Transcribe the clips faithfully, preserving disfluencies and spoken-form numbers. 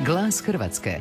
Glas Hrvatske.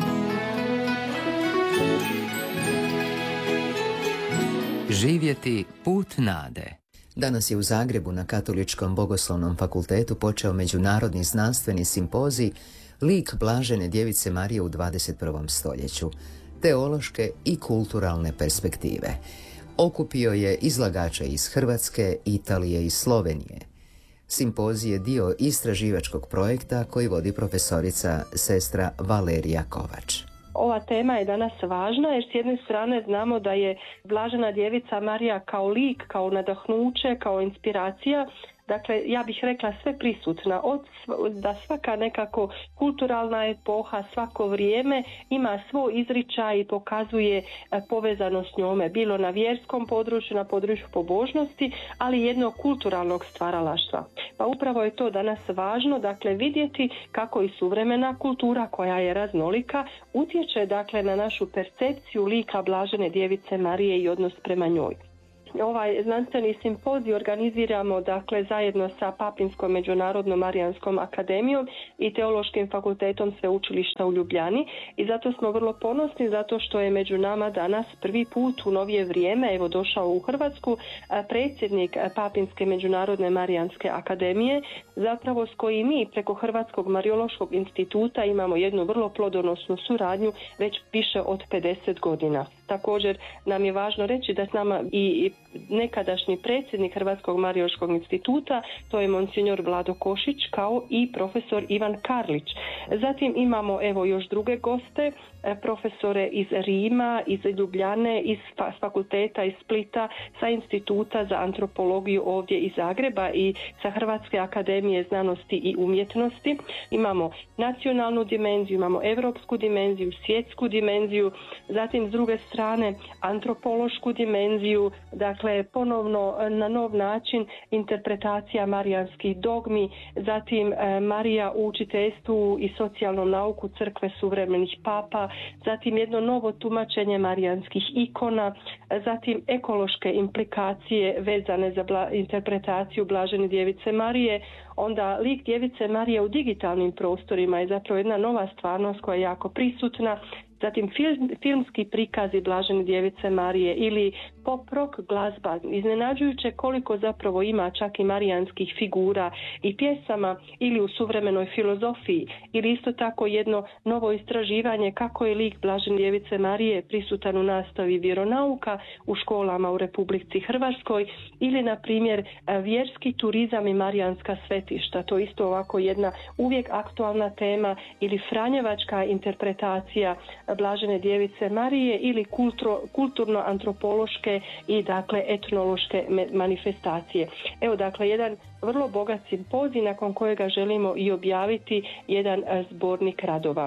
Živjeti put nade. Danas je u Zagrebu na Katoličkom bogoslovnom fakultetu počeo međunarodni znanstveni simpozij Lik Blažene djevice Marije u dvadeset prvom stoljeću, teološke i kulturalne perspektive. Okupio je izlagače iz Hrvatske, Italije i Slovenije. Simpozij je dio istraživačkog projekta koji vodi profesorica sestra Valerija Kovač. Ova tema je danas važna jer s jedne strane znamo da je Blažena djevica Marija kao lik, kao nadahnuće, kao inspiracija, dakle ja bih rekla sve prisutna, od, da svaka nekako kulturalna epoha, svako vrijeme ima svoj izričaj i pokazuje povezanost s njome, bilo na vjerskom području, na području pobožnosti, ali jednog kulturalnog stvaralaštva. Pa upravo je to danas važno, dakle vidjeti kako i suvremena kultura koja je raznolika utječe dakle na našu percepciju lika Blažene djevice Marije i odnos prema njoj. Ovaj znanstveni simpozij organiziramo dakle zajedno sa Papinskom međunarodnom Marijanskom akademijom i Teološkim fakultetom Sveučilišta u Ljubljani i zato smo vrlo ponosni zato što je među nama danas prvi put u novije vrijeme evo došao u Hrvatsku predsjednik Papinske međunarodne Marijanske akademije, zapravo s kojim mi preko Hrvatskog Marijološkog instituta imamo jednu vrlo plodonosnu suradnju već više od pedeset godina. Također nam je važno reći da s nama i nekadašnji predsjednik Hrvatskog Marijološkog instituta, to je monsignor Vlado Košić, kao i profesor Ivan Karlić. Zatim imamo evo još druge goste, profesore iz Rima, iz Ljubljane, iz fakulteta iz Splita, sa instituta za antropologiju ovdje iz Zagreba i sa Hrvatske akademije znanosti i umjetnosti. Imamo nacionalnu dimenziju, imamo europsku dimenziju, svjetsku dimenziju, zatim s druge strane antropološku dimenziju, dakle ponovno na nov način interpretacija marijanskih dogmi, zatim Marija u učiteljstvu i socijalnom nauku crkve suvremenih papa, zatim jedno novo tumačenje marijanskih ikona, zatim ekološke implikacije vezane za bla, interpretaciju Blažene djevice Marije, onda lik djevice Marije u digitalnim prostorima je zapravo jedna nova stvarnost koja je jako prisutna, zatim film, filmski prikazi Blažene djevice Marije ili pop rock glazba, iznenađujuće koliko zapravo ima čak i marijanskih figura i pjesama ili u suvremenoj filozofiji ili isto tako jedno novo istraživanje kako je lik Blažene djevice Marije prisutan u nastavi vjeronauka u školama u Republici Hrvatskoj ili na primjer vjerski turizam i marijanska svetišta, to je isto ovako jedna uvijek aktualna tema, ili franjevačka interpretacija Blažene djevice Marije ili kulturo, kulturno-antropološke i dakle etnološke manifestacije. Evo dakle jedan vrlo bogat simpozij nakon kojega želimo i objaviti jedan zbornik radova.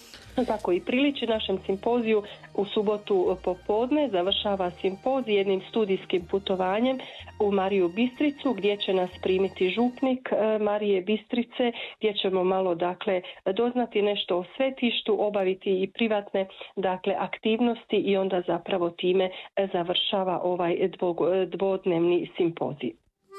Tako i priliči našem simpoziju u subotu popodne završava simpozij jednim studijskim putovanjem u Mariju Bistricu gdje će nas primiti župnik Marije Bistrice, gdje ćemo malo dakle doznati nešto o svetištu, obaviti i privatne dakle aktivnosti i onda zapravo time završava ovaj dvo, dvodnevni simpozij.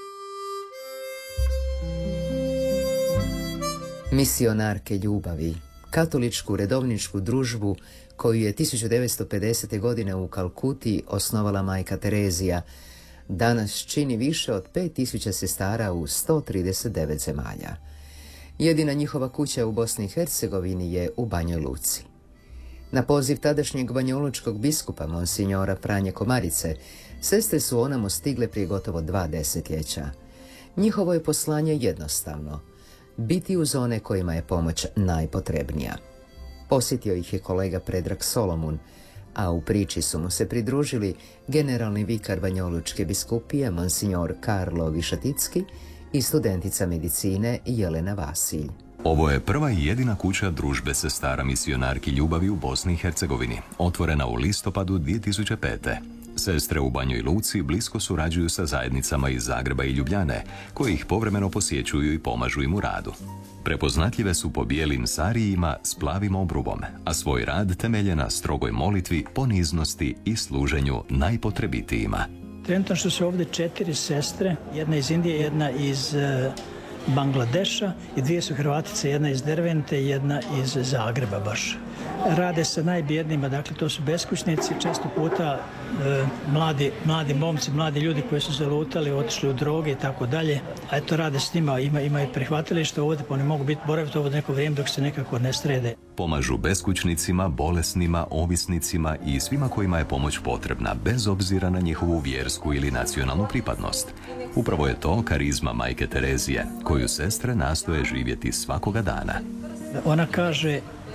Misionarke ljubavi, katoličku redovničku družbu koju je tisuću devetsto pedesete. godine u Kalkuti osnovala majka Terezija, danas čini više od pet tisuća sestara u sto trideset devet zemalja. Jedina njihova kuća u Bosni i Hercegovini je u Banjoj Luci. Na poziv tadašnjeg banjolučkog biskupa monsignora Franje Komarice, sestre su onamo stigle prije gotovo dva desetljeća. Njihovo je poslanje jednostavno: biti uz one kojima je pomoć najpotrebnija. Posjetio ih je kolega Predrag Solomun, a u priči su mu se pridružili generalni vikar Banjolučke biskupije monsignor Karlo Višaticki i studentica medicine Jelena Vasilj. Ovo je prva i jedina kuća družbe sestara misionarki ljubavi u Bosni i Hercegovini, otvorena u listopadu dvije tisuće pete. Sestre u Banjoj Luci blisko surađuju sa zajednicama iz Zagreba i Ljubljane, koji ih povremeno posjećuju i pomažu im u radu. Prepoznatljive su po bijelim sarijima s plavim obrubom, a svoj rad temelje na strogoj molitvi, poniznosti i služenju najpotrebitijima. Trenutno što su ovdje četiri sestre, jedna iz Indije, jedna iz uh, Bangladeša i dvije su Hrvatice, jedna iz Dervente i jedna iz Zagreba baš. Rade sa najbjednijima, dakle to su beskućnici, često puta e, mladi, mladi momci, mladi ljudi koji su zalutali, otišli u droge i tako dalje, a eto rade s njima, ima, imaju prihvatilište ovdje, pa oni mogu biti boraviti ovdje neko vrijeme dok se nekako ne srede. Pomažu beskućnicima, bolesnima, ovisnicima i svima kojima je pomoć potrebna, bez obzira na njihovu vjersku ili nacionalnu pripadnost. Upravo je to karizma majke Terezije, koju sestre nastoje živjeti svakoga dana. Ona kaže,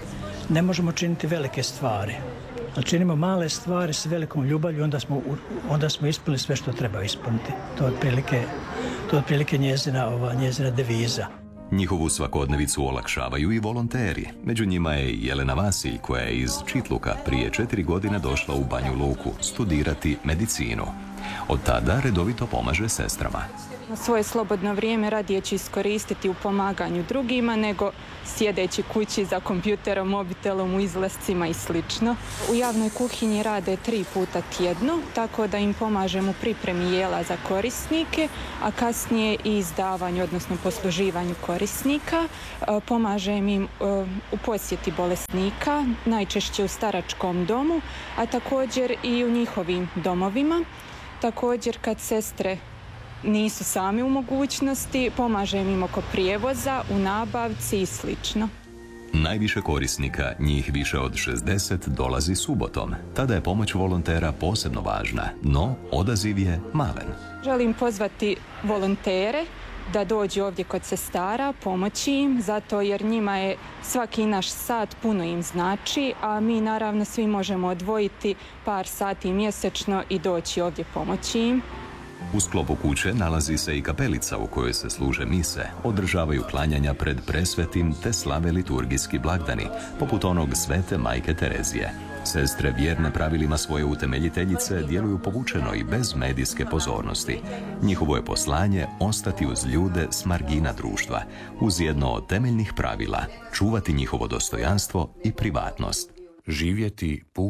ne možemo činiti velike stvari, ali činimo male stvari s velikom ljubavlju, onda smo, onda smo ispunili sve što treba ispuniti. To je otprilike, to je otprilike njezina, ova, njezina deviza. Njihovu svakodnevicu olakšavaju i volonteri. Među njima je i Jelena Vasilj, koja je iz Čitluka prije četiri godine došla u Banju Luku studirati medicinu. Od tada redovito pomaže sestrama. Svoje slobodno vrijeme radije ću iskoristiti u pomaganju drugima nego sjedeći kući za kompjuterom, mobitelom, u izlascima i slično. U javnoj kuhinji rade tri puta tjedno, tako da im pomažem u pripremi jela za korisnike, a kasnije i izdavanju, odnosno posluživanju korisnika. Pomažem im u posjeti bolesnika, najčešće u staračkom domu, a također i u njihovim domovima. Također kad sestre nisu sami u mogućnosti, pomažem im oko prijevoza, u nabavci i slično. Najviše korisnika, njih više od šezdeset, dolazi subotom. Tada je pomoć volontera posebno važna, no odaziv je malen. Želim pozvati volontere da dođu ovdje kod sestara, pomoći im, zato jer njima je svaki naš sat puno im znači, a mi naravno svi možemo odvojiti par sati mjesečno i doći ovdje pomoći im. U sklopu kuće nalazi se i kapelica u kojoj se služe mise, održavaju klanjanja pred presvetim te slave liturgijski blagdani, poput onog svete majke Terezije. Sestre vjerne pravilima svoje utemeljiteljice djeluju povučeno i bez medijske pozornosti. Njihovo je poslanje ostati uz ljude s margina društva, uz jedno od temeljnih pravila, čuvati njihovo dostojanstvo i privatnost. Živjeti